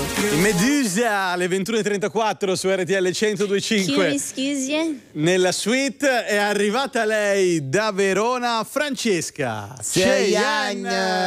Medusa alle 21.34 su RTL 102.5. Scusi. Nella suite è arrivata lei da Verona, Francesca Cheyenne.